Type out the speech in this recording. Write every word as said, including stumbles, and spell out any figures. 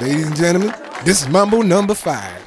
Ladies and gentlemen, this is Mambo number five.